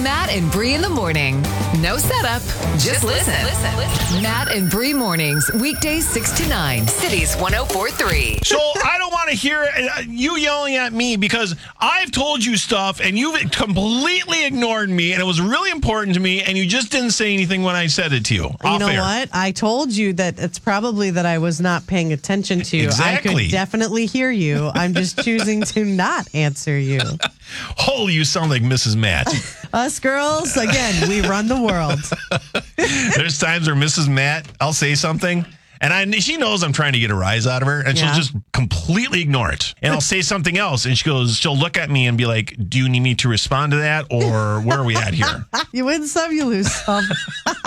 Matt and Bree in the morning. No setup, just listen. Matt and Bree mornings, weekdays 6 to 9, Cities 104.3. So I don't want to hear you yelling at me because I've told you stuff and you've completely ignored me and it was really important to me and you just didn't say anything when I said it to you. You know what? I told you that it's probably that I was not paying attention to you. Exactly. I could definitely hear you. I'm just choosing to not answer you. Holy, you sound like Mrs. Matt. Us girls, again, we run the world. There's times where Mrs. Matt, I'll say something, and she knows I'm trying to get a rise out of her, and she'll just completely ignore it. And I'll say something else, and she'll look at me and be like, do you need me to respond to that, or where are we at here? You win some, you lose some.